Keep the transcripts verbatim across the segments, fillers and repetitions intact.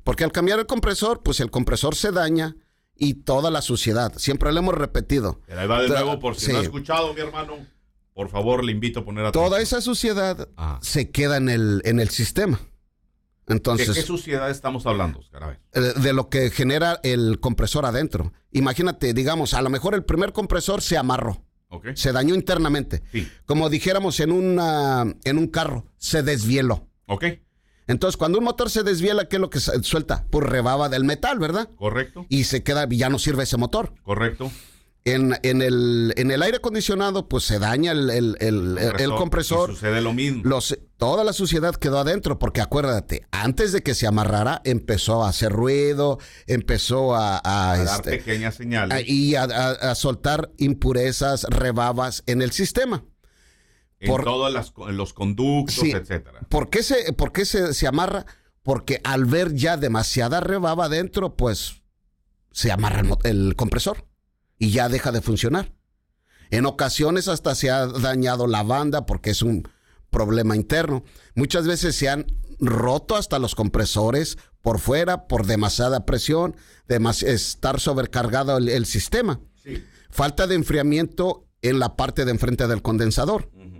Porque al cambiar el compresor, pues el compresor se daña y toda la suciedad. Siempre lo hemos repetido. Pero ahí va de nuevo, por si sí. no ha escuchado, mi hermano, por favor, le invito a poner atención. Toda esa suciedad ah. se queda en el, en el sistema. Entonces, ¿de qué suciedad estamos hablando, Oscar? A ver. De lo que genera el compresor adentro. Imagínate, digamos, a lo mejor el primer compresor se amarró. Okay. Se dañó internamente. Sí. Como dijéramos en, una, en un carro, se desvieló. Ok. Entonces, cuando un motor se desviela, ¿qué es lo que suelta? Pues rebaba del metal, ¿verdad? Correcto. Y se queda, ya no sirve ese motor. Correcto. En, en, el, en el aire acondicionado, pues se daña el, el, el, compresor, el compresor. Y sucede lo mismo. Los, toda la suciedad quedó adentro, porque acuérdate, antes de que se amarrara, empezó a hacer ruido, empezó a... A, a este, dar pequeñas señales. A, y a, a, a soltar impurezas, rebabas en el sistema. En por, todos las, los conductos, sí, etcétera. ¿Por qué, se, por qué se, se amarra? Porque al ver ya demasiada rebaba adentro, pues se amarra el, el compresor y ya deja de funcionar. En ocasiones hasta se ha dañado la banda porque es un problema interno. Muchas veces se han roto hasta los compresores por fuera por demasiada presión, demas, estar sobrecargado el, el sistema. Sí. Falta de enfriamiento en la parte de enfrente del condensador. Uh-huh.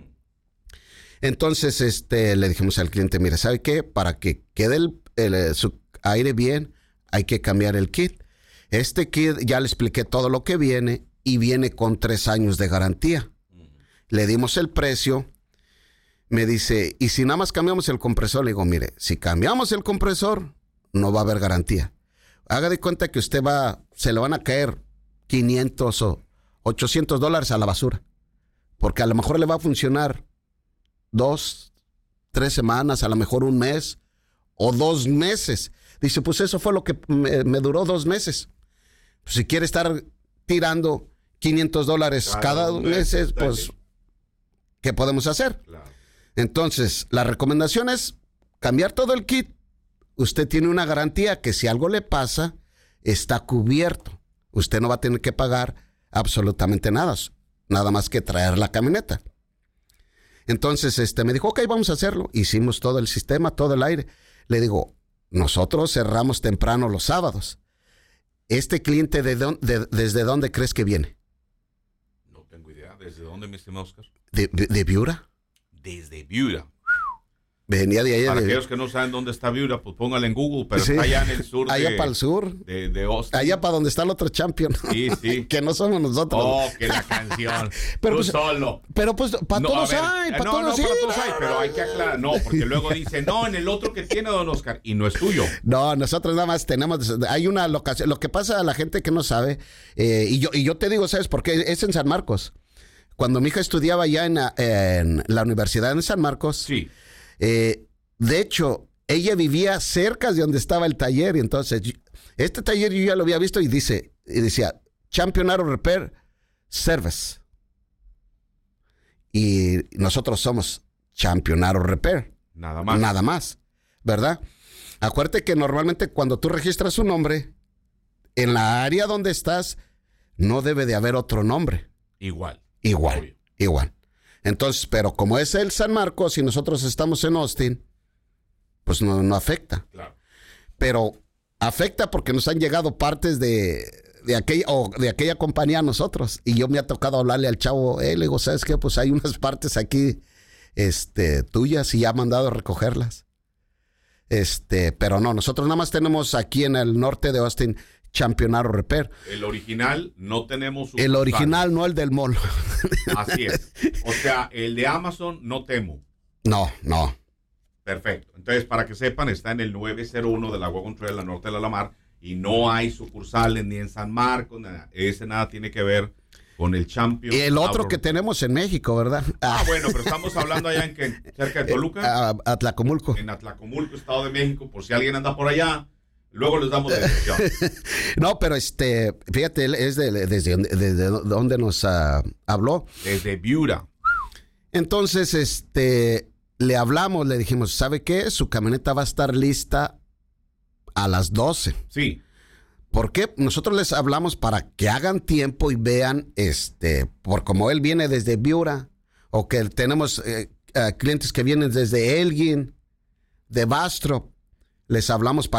Entonces este, le dijimos al cliente, mire, ¿sabe qué? Para que quede el, el, su aire bien, hay que cambiar el kit. Este kit ya le expliqué todo lo que viene y viene con tres años de garantía. Uh-huh. Le dimos el precio. Me dice, ¿y si nada más cambiamos el compresor? Le digo, mire, si cambiamos el compresor, no va a haber garantía. Haga de cuenta que usted va, se le van a caer quinientos o ochocientos dólares a la basura. Porque a lo mejor le va a funcionar dos, tres semanas, a lo mejor un mes o dos meses. Dice, pues eso fue lo que me, me duró dos meses. Pues si quiere estar tirando quinientos dólares claro, cada dos meses, pues, ¿qué podemos hacer? Claro. Entonces, la recomendación es cambiar todo el kit. Usted tiene una garantía que si algo le pasa, está cubierto. Usted no va a tener que pagar absolutamente nada, nada más que traer la camioneta. Entonces, este, me dijo, ok, vamos a hacerlo. Hicimos todo el sistema, todo el aire. Le digo, nosotros cerramos temprano los sábados. ¿Este cliente de don, de, desde dónde crees que viene? No tengo idea. ¿Desde dónde, mi estimado Oscar? ¿De, de, de Viura? Desde Viura. Venía de allá. Para de... aquellos que no saben dónde está Viura, pues póngale en Google, pero sí. Está allá en el sur. De, allá para el sur. De, de Austin. Allá para donde está el otro champion. Sí, sí. Que no somos nosotros. Oh, que la canción. pero Tú pues, solo. Pero pues para no, todos ver, hay, para no, todos no, sí. para todos hay, pero hay que aclarar. No, porque luego dice, no, en el otro que tiene don Oscar, y no es tuyo. No, nosotros nada más tenemos, hay una locación. Lo que pasa a la gente que no sabe, eh, y, yo, y yo te digo, ¿sabes por qué? Es en San Marcos. Cuando mi hija estudiaba ya en, en la universidad en San Marcos, sí. eh, de hecho, ella vivía cerca de donde estaba el taller, y entonces, este taller yo ya lo había visto y dice, y decía, Champion Auto Repair Service. Y nosotros somos Champion Auto Repair. Nada más. Nada más, ¿verdad? Acuérdate que normalmente cuando tú registras un nombre, en la área donde estás, no debe de haber otro nombre. Igual. Igual, obvio. igual. Entonces, pero como es el San Marcos y nosotros estamos en Austin, pues no, no afecta. Claro. Pero afecta porque nos han llegado partes de, de, aquella, o de aquella compañía a nosotros. Y yo me ha tocado hablarle al chavo, eh, le digo, ¿sabes qué? Pues hay unas partes aquí este, tuyas y ya ha mandado a recogerlas. Este, pero no, nosotros nada más tenemos aquí en el norte de Austin Champion Auto Repair. El original no tenemos. El original, no el del mall. Así es. O sea, el de Amazon no temo. No, no. Perfecto. Entonces, para que sepan, está en el nueve cero uno de la Wagon Trail, la norte de la Lamar, y no hay sucursales ni en San Marcos, nada. Ese nada tiene que ver con el Champion. Y el otro Auto que tenemos en México, ¿verdad? Ah, bueno, pero estamos hablando allá en que, cerca de Toluca. A, Atlacomulco. En Atlacomulco, Estado de México, por si alguien anda por allá. Luego les damos dirección. No, pero este, fíjate, él es de, desde, desde donde nos uh, habló. Desde Viura. Entonces, este, le hablamos, le dijimos, ¿sabe qué? Su camioneta va a estar lista a las doce. Sí. ¿Por qué? Nosotros les hablamos para que hagan tiempo y vean, este, por como él viene desde Viura, o que tenemos eh, uh, clientes que vienen desde Elgin, de Bastrop, les hablamos para